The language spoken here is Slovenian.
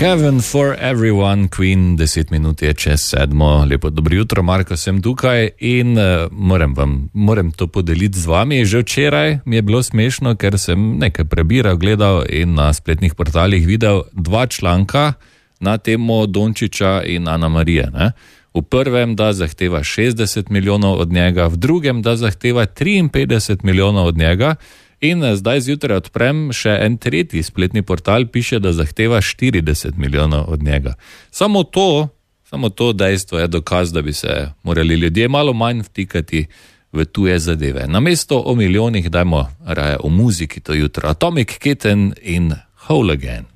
Heaven for Everyone, Queen, 10 minut je čez 7. Lepo dobro jutro, Marko sem tukaj in moram to podeliti z vami. Že včeraj mi je bilo smešno, ker sem nekaj prebiral, gledal in na spletnih portalih videl 2 članka na temo Dončića in Ana Marije. Ne? V prvem, da zahteva 60 milijonov od njega, v drugem, da zahteva 53 milijonov od njega. In zdaj zjutraj odprem še en tretji spletni portal, piše, da zahteva 40 milijonov od njega. Samo to dejstvo je dokaz, da bi se morali ljudje malo manj vtikati v tuje zadeve. Namesto o milijonih dajmo raje o muziki to jutro. Atomic Kitten in Whole Again.